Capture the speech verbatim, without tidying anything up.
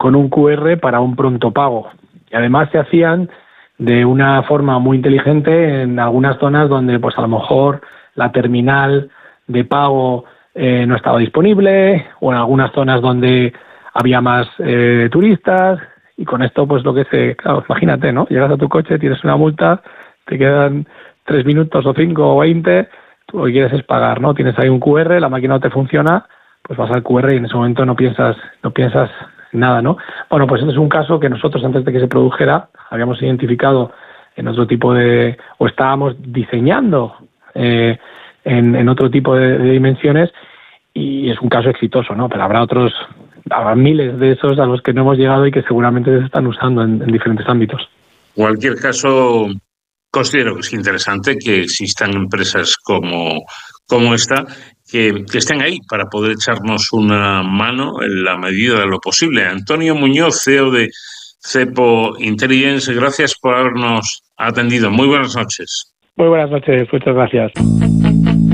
con un Q R para un pronto pago. Y además se hacían de una forma muy inteligente en algunas zonas donde pues a lo mejor la terminal de pago eh, no estaba disponible, o en algunas zonas donde había más eh, turistas, y con esto pues lo que se, claro, imagínate, ¿no? Llegas a tu coche, tienes una multa, te quedan tres minutos o cinco o veinte, tú lo que quieres es pagar, ¿no? Tienes ahí un Q R, la máquina no te funciona, pues vas al Q R y en ese momento no piensas, no piensas nada, ¿no? Bueno, pues este es un caso que nosotros antes de que se produjera habíamos identificado en otro tipo de, o estábamos diseñando eh, en, en otro tipo de, de dimensiones, y es un caso exitoso, ¿no? Pero habrá otros, habrá miles de esos a los que no hemos llegado y que seguramente se están usando en, en diferentes ámbitos. En cualquier caso, considero que es interesante que existan empresas como, como esta que, que estén ahí para poder echarnos una mano en la medida de lo posible. Antonio Muñoz, C E O de Cepo Intelligence, gracias por habernos atendido. Muy buenas noches. Muy buenas noches, muchas gracias.